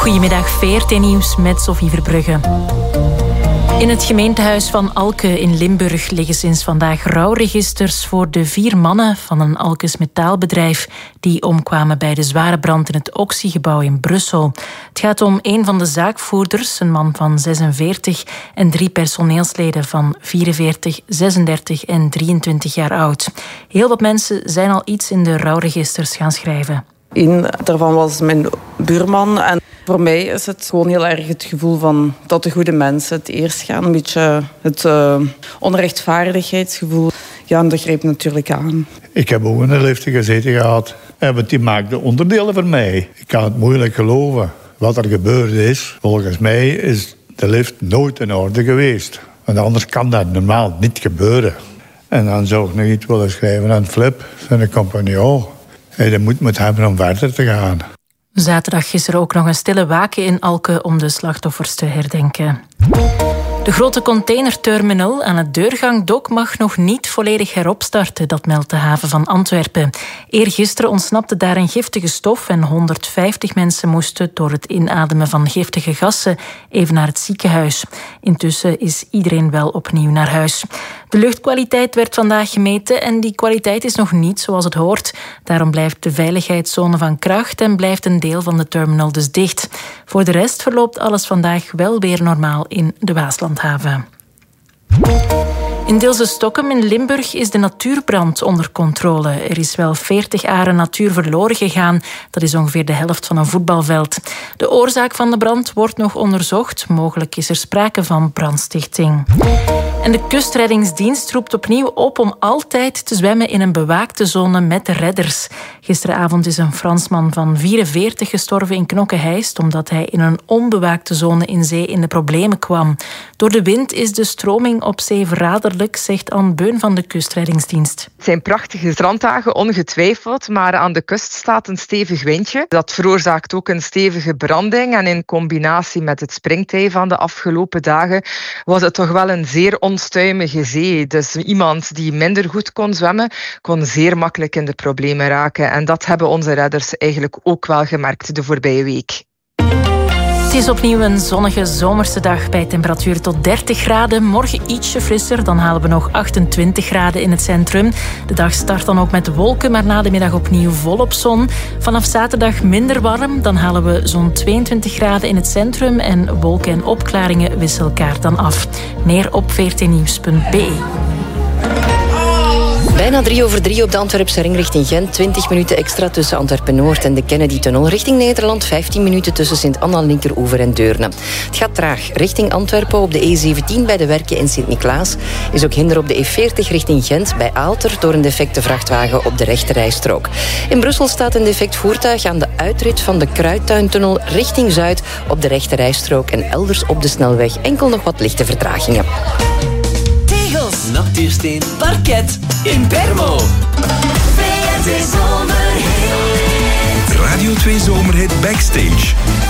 Goedemiddag, VRT Nieuws met Sophie Verbrugge. In het gemeentehuis van Alke in Limburg liggen sinds vandaag rouwregisters voor de 4 mannen van een Alkes metaalbedrijf die omkwamen bij de zware brand in het Oxy-gebouw in Brussel. Het gaat om een van de zaakvoerders, een man van 46, en 3 personeelsleden van 44, 36 en 23 jaar oud. Heel wat mensen zijn al iets in de rouwregisters gaan schrijven. Een daarvan was mijn buurman. En voor mij is het gewoon heel erg het gevoel van dat de goede mensen het eerst gaan. Een beetje het onrechtvaardigheidsgevoel. Ja, en dat greep natuurlijk aan. Ik heb ook in de lift gezeten gehad. Want die maakte onderdelen voor mij. Ik kan het moeilijk geloven. Wat er gebeurd is, volgens mij is de lift nooit in orde geweest. Want anders kan dat normaal niet gebeuren. En dan zou ik nog iets willen schrijven aan Flip, zijn compagnon. Hij moet het hebben om verder te gaan. Zaterdag is er ook nog een stille waken in Alke om de slachtoffers te herdenken. De grote containerterminal aan het Deurgangdok mag nog niet volledig heropstarten, dat meldt de haven van Antwerpen. Eergisteren ontsnapte daar een giftige stof en 150 mensen moesten door het inademen van giftige gassen even naar het ziekenhuis. Intussen is iedereen wel opnieuw naar huis. De luchtkwaliteit werd vandaag gemeten en die kwaliteit is nog niet zoals het hoort. Daarom blijft de veiligheidszone van kracht en blijft een deel van de terminal dus dicht. Voor de rest verloopt alles vandaag wel weer normaal in de Waaslandhaven. In Deelze-Stokkem in Limburg is de natuurbrand onder controle. Er is wel 40 aren natuur verloren gegaan. Dat is ongeveer de helft van een voetbalveld. De oorzaak van de brand wordt nog onderzocht. Mogelijk is er sprake van brandstichting. En de kustreddingsdienst roept opnieuw op om altijd te zwemmen in een bewaakte zone met redders. Gisteravond is een Fransman van 44 gestorven in Knokke-Heist omdat hij in een onbewaakte zone in zee in de problemen kwam. Door de wind is de stroming op zee verraderlijk, zegt Anne Beun van de kustreddingsdienst. Het zijn prachtige stranddagen, ongetwijfeld, maar aan de kust staat een stevig windje. Dat veroorzaakt ook een stevige branding en in combinatie met het springtij van de afgelopen dagen was het toch wel een zeer onstuimige zee. Dus iemand die minder goed kon zwemmen, kon zeer makkelijk in de problemen raken. En dat hebben onze redders eigenlijk ook wel gemerkt de voorbije week. Het is opnieuw een zonnige zomerse dag bij temperatuur tot 30 graden. Morgen ietsje frisser, dan halen we nog 28 graden in het centrum. De dag start dan ook met wolken, maar na de middag opnieuw volop zon. Vanaf zaterdag minder warm, dan halen we zo'n 22 graden in het centrum. En wolken en opklaringen wisselen elkaar dan af. Meer op vrtnieuws.be. Bijna 3:03 op de Antwerpse ring richting Gent. 20 minuten extra tussen Antwerpen-Noord en de Kennedy-tunnel. Richting Nederland 15 minuten tussen Sint-Anna, Linkeroever en Deurne. Het gaat traag. Richting Antwerpen op de E17 bij de Werken in Sint-Niklaas. Is ook hinder op de E40 richting Gent bij Aalter door een defecte vrachtwagen op de rechterrijstrook. In Brussel staat een defect voertuig aan de uitrit van de Kruidtuintunnel richting Zuid op de rechterrijstrook en elders op de snelweg enkel nog wat lichte vertragingen. Natuursteen, parket, in Permo. VRT Zomerhit. Radio 2 Zomerhit Backstage.